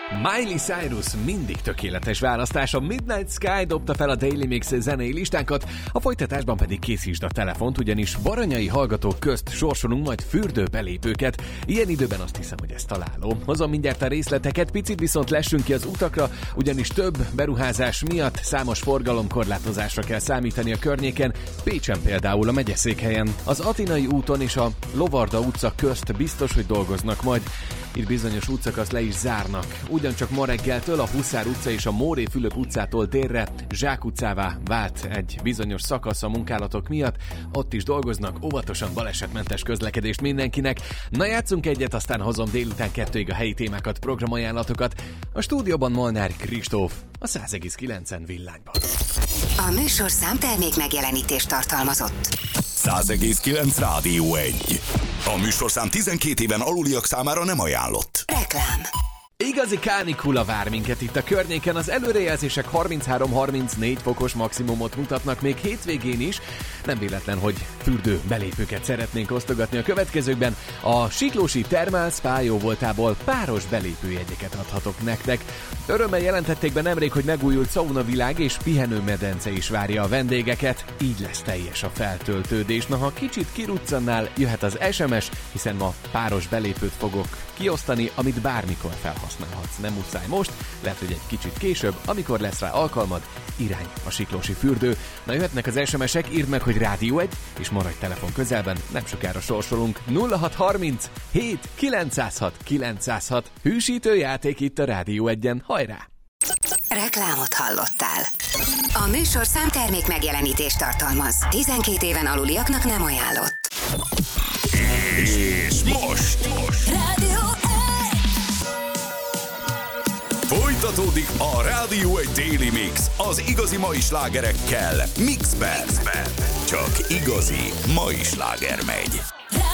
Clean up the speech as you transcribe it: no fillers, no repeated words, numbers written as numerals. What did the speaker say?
Miley Cyrus mindig tökéletes választás. A Midnight Sky dobta fel a Daily Mix zenei listánkat, a folytatásban pedig készítsd a telefont, ugyanis baranyai hallgatók közt sorsolunk majd fürdőbelépőket. Ilyen időben azt hiszem, hogy ez találó. Hozom mindjárt a részleteket, picit viszont lessünk ki az utakra, ugyanis több beruházás miatt számos forgalomkorlátozásra kell számítani a környéken, Pécsen például a megyeszékhelyen. Az Atinai úton és a Lovarda utca közt biztos, hogy dolgoznak majd. Itt bizonyos útszakasz le is zárnak. Ugyancsak ma reggeltől a Huszár utca és a Móré Fülöp utcától délre Zsák utcává vált egy bizonyos szakasz a munkálatok miatt. Ott is dolgoznak, óvatosan balesetmentes közlekedést mindenkinek. Na játszunk egyet, aztán hozom délután 2-ig a helyi témákat, programajánlatokat. A stúdióban Molnár Kristóf, a 100,9 villányban. A műsorszám termék megjelenítést tartalmazott. 100,9 Rádió 1. A műsorszám 12 éven aluliak számára nem ajánlott. Reklám. Igazi kánikula vár minket itt a környéken, az előrejelzések 33-34 fokos maximumot mutatnak még hétvégén is. Nem véletlen, hogy fürdő belépőket szeretnénk osztogatni a következőkben. A Siklósi Thermal Spa jóvoltából páros belépőjegyeket adhatok nektek. Örömmel jelentették be nemrég, hogy megújult szaunavilág és pihenőmedence is várja a vendégeket. Így lesz teljes a feltöltődés. Na, ha kicsit kiruccannál, jöhet az SMS, hiszen ma páros belépőt fogok kiosztani, amit bármikor felhasználhatsz. Nem muszáj most, lehet, hogy egy kicsit később, amikor lesz rá alkalmad, irány a Siklósi fürdő. Na, jöhetnek az SMS-ek, írd meg, hogy Rádió 1, és maradj telefon közelben, nem sokára sorsolunk. 0630 7 906 906. Hűsítő játék itt a Rádió 1-en. Hajrá! Reklámot hallottál. A műsorszám termék megjelenítést tartalmaz. 12 éven aluliaknak nem ajánlott. És most Rádió 1. folytatódik a Rádió 1 Daily Mix az igazi mai slágerekkel Mixben. Csak igazi mai sláger megy.